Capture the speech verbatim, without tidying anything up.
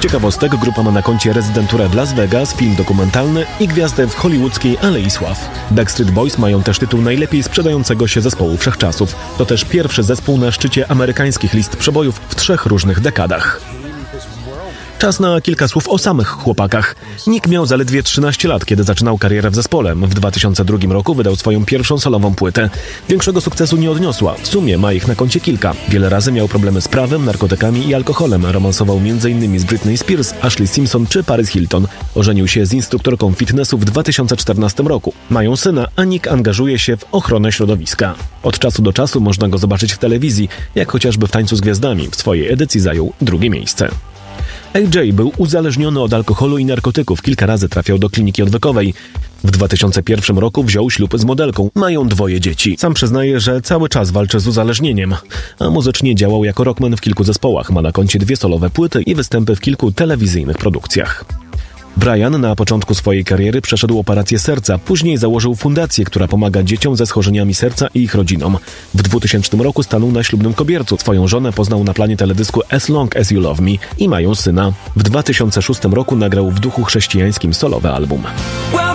ciekawostek grupa ma na koncie rezydenturę w Las Vegas, film dokumentalny i gwiazdę w hollywoodzkiej Alei Sław. Backstreet Boys mają też tytuł najlepiej sprzedającego się zespołu wszechczasów. To też pierwszy zespół na szczycie amerykańskich list przebojów w trzech różnych dekadach. Czas na kilka słów o samych chłopakach. Nick miał zaledwie trzynaście lat, kiedy zaczynał karierę w zespole. W dwa tysiące drugim roku wydał swoją pierwszą solową płytę. Większego sukcesu nie odniosła. W sumie ma ich na koncie kilka. Wiele razy miał problemy z prawem, narkotykami i alkoholem. Romansował między innymi z Britney Spears, Ashley Simpson czy Paris Hilton. Ożenił się z instruktorką fitnessu w dwa tysiące czternastym roku. Mają syna, a Nick angażuje się w ochronę środowiska. Od czasu do czasu można go zobaczyć w telewizji, jak chociażby w Tańcu z Gwiazdami. W swojej edycji zajął drugie miejsce. A J był uzależniony od alkoholu i narkotyków, kilka razy trafiał do kliniki odwykowej. W dwa tysiące pierwszym roku wziął ślub z modelką. Mają dwoje dzieci. Sam przyznaje, że cały czas walczy z uzależnieniem, a muzycznie działał jako rockman w kilku zespołach. Ma na koncie dwie solowe płyty i występy w kilku telewizyjnych produkcjach. Brian na początku swojej kariery przeszedł operację serca, później założył fundację, która pomaga dzieciom ze schorzeniami serca i ich rodzinom. W dwutysięcznym roku stanął na ślubnym kobiercu. Swoją żonę poznał na planie teledysku As Long As You Love Me i mają syna. W dwa tysiące szóstym roku nagrał w duchu chrześcijańskim solowy album.